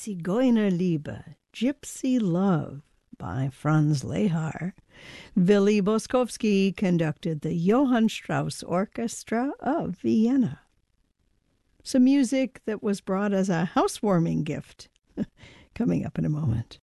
Zigeunerliebe, Gypsy Love by Franz Lehar. Willy Boskowski conducted the Johann Strauss Orchestra of Vienna. Some music that was brought as a housewarming gift, coming up in a moment.